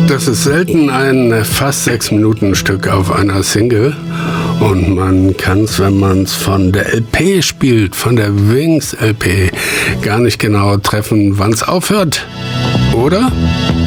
Das ist selten ein fast 6 Minuten Stück auf einer Single. Und man kann es, wenn man es von der LP spielt, von der Wings LP, gar nicht genau treffen, wann es aufhört. Oder?